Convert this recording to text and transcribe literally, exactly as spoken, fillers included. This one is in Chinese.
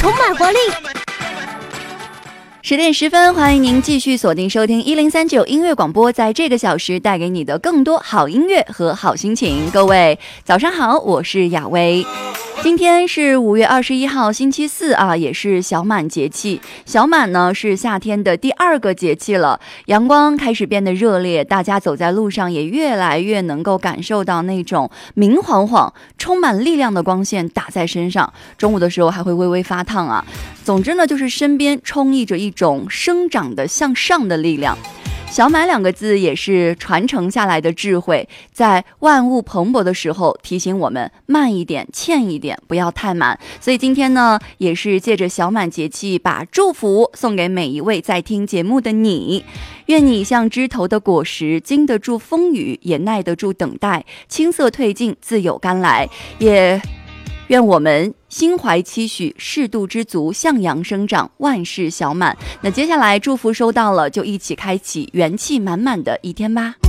充满活力。 十点十分，欢迎您继续锁定收听一零三九音乐广播，在这个小时带给你的更多好音乐和好心情。各位早上好，我是雅薇。今天是五月二十一号星期四啊，也是小满节气。小满呢是夏天的第二个节气了，阳光开始变得热烈，大家走在路上也越来越能够感受到那种明晃晃充满力量的光线打在身上，中午的时候还会微微发烫啊。总之呢，就是身边充溢着一种生长的向上的力量。小满两个字也是传承下来的智慧，在万物蓬勃的时候提醒我们慢一点，欠一点，不要太满。所以今天呢，也是借着小满节气，把祝福送给每一位在听节目的你。愿你像枝头的果实，经得住风雨，也耐得住等待，青涩褪尽，自有甘来。也愿我们心怀期许，适度知足，向阳生长，万事小满。那接下来祝福收到了，就一起开启元气满满的一天吧。